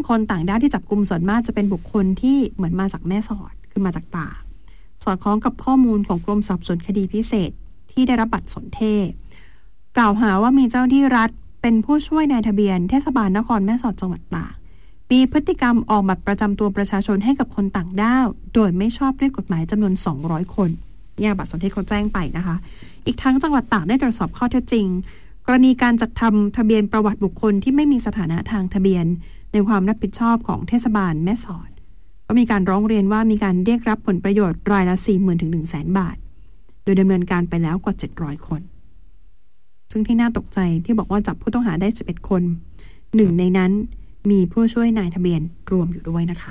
คนต่างด้าวที่จับกุมส่วนมากจะเป็นบุคคลที่เหมือนมาจากแม่สอดคือมาจากตากสอดคล้องกับข้อมูลของกรมสอบสวนคดีพิเศษที่ได้รับบัตรสนเทศกล่าวหาว่ามีเจ้าที่รัฐเป็นผู้ช่วยนายทะเบียนเทศบาลนครแม่สอดจังหวัดตากมีพฤติกรรมออกบัตรประจำตัวประชาชนให้กับคนต่างด้าวโดยไม่ชอบด้วยกฎหมายจำนวน200คนเนี่ยบัตรสนเทศเขาแจ้งไปนะคะอีกทั้งจังหวัดตากได้ตรวจสอบข้อเท็จจริงกรณีการจัดทำทะเบียนประวัติบุคคลที่ไม่มีสถานะทางทะเบียนในความรับผิดชอบของเทศบาลแม่สอดก็มีการร้องเรียนว่ามีการเรียกรับผลประโยชน์รายละ 40,000 ถึง 100,000 บาทโดยดำเนินการไปแล้วกว่า700คนซึ่งที่น่าตกใจที่บอกว่าจับผู้ต้องหาได้11คนหนึ่งในนั้นมีผู้ช่วยนายทะเบียนรวมอยู่ด้วยนะคะ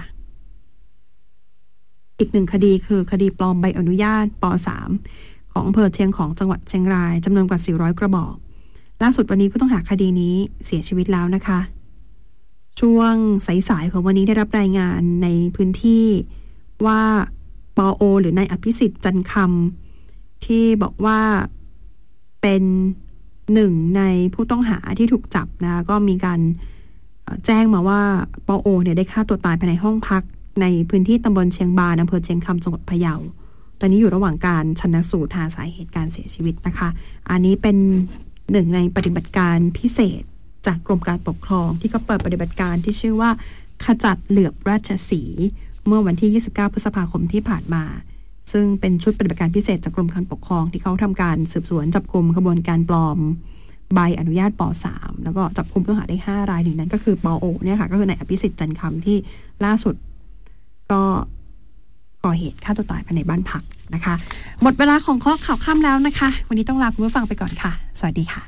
อีกหนึ่งคดีคือคดีปลอมใบอนุญาตป.3 ของอำเภอเชียงของจังหวัดเชียงรายจำนวนกว่า400กระบอกล่าสุดวันนี้ผู้ต้องหาคดีนี้เสียชีวิตแล้วนะคะช่วงสายๆของวันนี้ได้รับรายงานในพื้นที่ว่าปอ.หรือนายอภิสิทธิ์จันคำที่บอกว่าเป็นหนึ่งในผู้ต้องหาที่ถูกจับนะก็มีการแจ้งมาว่าปอ.เนี่ยได้ฆ่าตัวตายภายในห้องพักในพื้นที่ตำบลเชียงบานอำเภอเชียงคำจังหวัดพะเยาตอนนี้อยู่ระหว่างการชันสูตรหาสาเหตุการเสียชีวิตนะคะอันนี้เป็นหนึ่งในปฏิบัติการพิเศษจากกรมการปกครองที่เขาเปิดปฏิบัติการที่ชื่อว่าขจัดเหลือบราชสีห์เมื่อวันที่29พฤษภาคมที่ผ่านมาซึ่งเป็นชุดปฏิบัติการพิเศษจากกรมการปกครองที่เขาทำการสืบสวนจับกุมขบวนการปลอมใบอนุญาตป.3 แล้วก็จับกุมผู้ต้องหาได้5รายหนึ่งนั้นก็คือปอ.เนี่ยค่ะก็คือนายอภิสิทธิ์จันคำที่ล่าสุดก็ก่อเหตุฆ่าตัวตายภายในบ้านพักนะคะหมดเวลาของข้อข่าวค่ำแล้วนะคะวันนี้ต้องลาคุณผู้ฟังไปก่อนค่ะสวัสดีค่ะ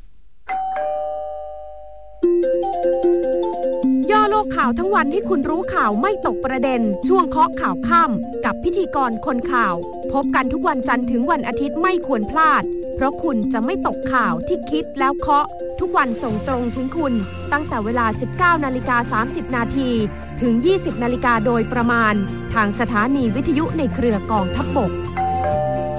ย่อโลกข่าวทั้งวันให้คุณรู้ข่าวไม่ตกประเด็นช่วงเคาะข่าวค่ำกับพิธีกรคนข่าวพบกันทุกวันจันทร์ถึงวันอาทิตย์ไม่ควรพลาดเพราะคุณจะไม่ตกข่าวที่คิดแล้วเคาะทุกวันส่งตรงถึงคุณตั้งแต่เวลา 19:30 นาทีถึง 20 นาฬิกาโดยประมาณทางสถานีวิทยุในเครือกองทัพบก